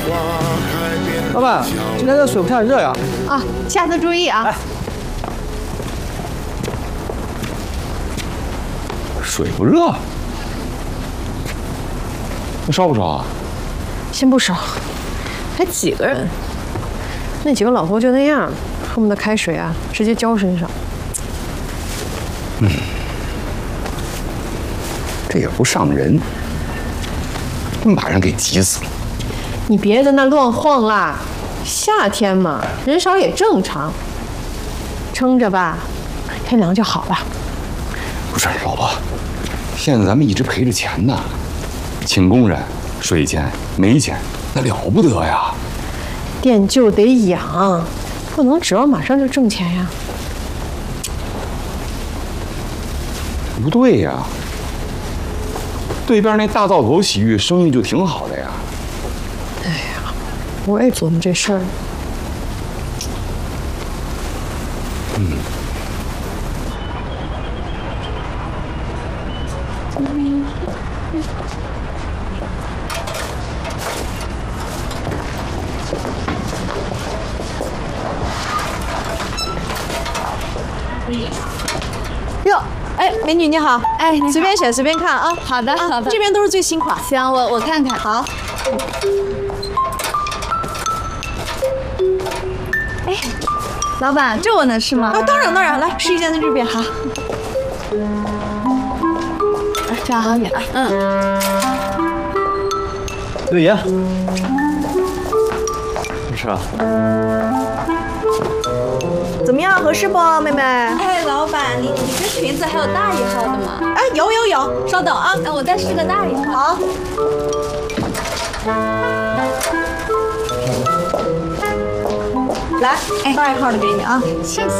老板，今天这水不太热呀。 啊，下次注意啊。 哎， 水不热，那烧不烧啊？ 先不烧，才几个人，那几个老头就那样，恨不得开水啊直接浇身上。 这也不上人，真把人给急死了。 你别在那乱晃啦，夏天嘛，人少也正常。撑着吧，天凉就好了。 不是老婆，现在咱们一直赔着钱呢，请工人、水钱、煤钱，那了不得呀。 店就得养，不能指望马上就挣钱呀。 不对呀，对边那大灶头洗浴生意就挺好的呀。 哎呀，我也琢磨这事儿。哟，哎，美女你好， 哎，你好随便选随便看啊。 好的，好的， 这边都是最新款。 行，我看看。好。哎，老板，这我能试吗？ 啊，当然，来试一下在这边。好。 这样好点。 刘爷，没事啊？ 怎么样，合适不，妹妹？ 哎，老板，你这裙子还有大一号的吗？ 哎，有，稍等啊。 我再试个大一号。 好。来，大一号的给你啊。 谢谢。